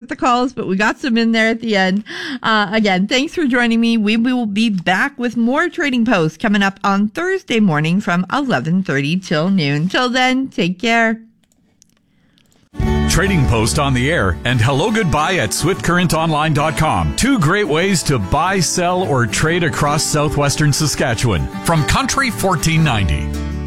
the calls, but we got some in there at the end. Again, thanks for joining me. We will be back with more Trading Post coming up on Thursday morning from 11:30 till noon. Till then, take care. Trading Post on the air and hello goodbye at SwiftCurrentOnline.com. Two great ways to buy, sell, or trade across southwestern Saskatchewan from Country 1490.